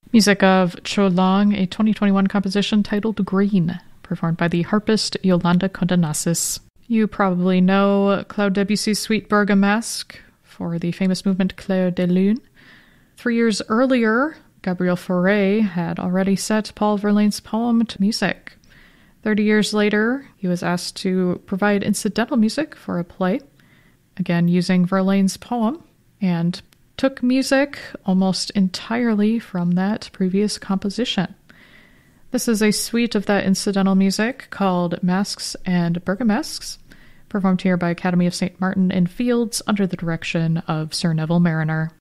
Music of Cho Long, a 2021 composition titled Green, performed by the harpist Yolanda Condenasis. You probably know Claude Debussy's Suite Bergamasque for the famous movement Clair de Lune. 3 years earlier, Gabriel Fauré had already set Paul Verlaine's poem to music. 30 years later, he was asked to provide incidental music for a play, again using Verlaine's poem, and took music almost entirely from that previous composition. This is a suite of that incidental music called Masques and Bergamasques, performed here by Academy of St. Martin in Fields under the direction of Sir Neville Marriner.